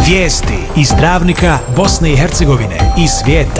Vijesti iz Travnika, Bosne i Hercegovine i svijeta.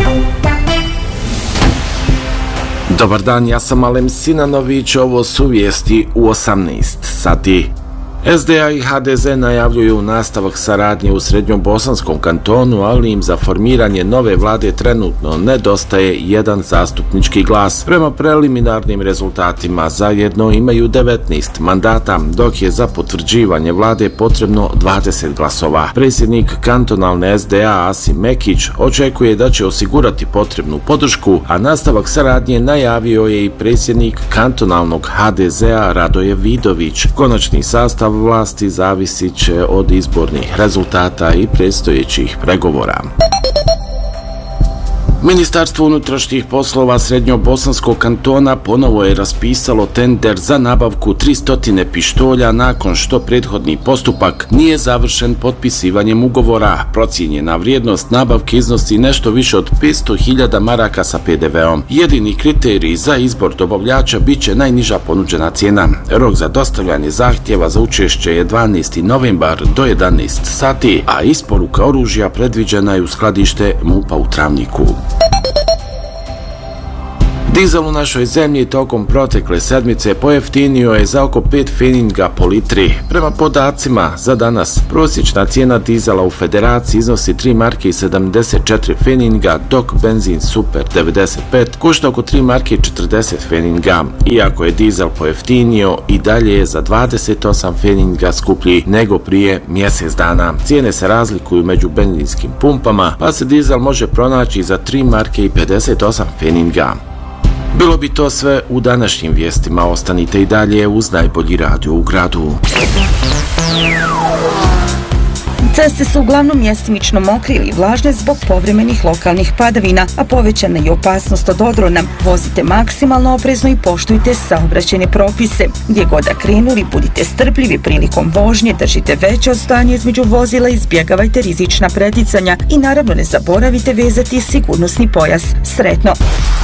Dobar dan, ja sam Alem Sinanović, ovo su vijesti u 18 sati. SDA i HDZ najavljuju nastavak saradnje u Srednjobosanskom kantonu, ali im za formiranje nove vlade trenutno nedostaje jedan zastupnički glas. Prema preliminarnim rezultatima zajedno imaju 19 mandata, dok je za potvrđivanje vlade potrebno 20 glasova. Predsjednik kantonalne SDA Asim Mekić očekuje da će osigurati potrebnu podršku, a nastavak saradnje najavio je i predsjednik kantonalnog HDZ-a Radoje Vidović. Konačni sastav vlasti zavisit će od izbornih rezultata i predstojećih pregovora. Ministarstvo unutrašnjih poslova Srednjobosanskog kantona ponovo je raspisalo tender za nabavku 300 pištolja nakon što prethodni postupak nije završen potpisivanjem ugovora. Procijenjena vrijednost nabavke iznosi nešto više od 500.000 maraka sa PDV-om. Jedini kriterij za izbor dobavljača bit će najniža ponuđena cijena. Rok za dostavljanje zahtjeva za učešće je 12. novembar do 11 sati, a isporuka oružja predviđena je u skladište MUP-a u Travniku. Dizel u našoj zemlji tokom protekle sedmice pojeftinio je za oko 5 feninga po litri. Prema podacima za danas, prosječna cijena dizela u Federaciji iznosi 3 marke i 74 feninga, dok benzin Super 95 košta oko 3 marke i 40 feninga. Iako je dizel pojeftinio, i dalje je za 28 feninga skuplji nego prije mjesec dana. Cijene se razlikuju među benzinskim pumpama, pa se dizel može pronaći za 3 marke i 58 feninga. Bilo bi to sve u današnjim vijestima. Ostanite i dalje uz najbolji radio u gradu. Ceste su uglavnom mjestimično mokre ili vlažne zbog povremenih lokalnih padavina, a povećana je opasnost od odrona. Vozite maksimalno oprezno i poštujte saobraćajne propise. Gdje god da krenuli, budite strpljivi prilikom vožnje, držite veće odstojanje između vozila, izbjegavajte rizična preticanja i naravno ne zaboravite vezati sigurnosni pojas. Sretno!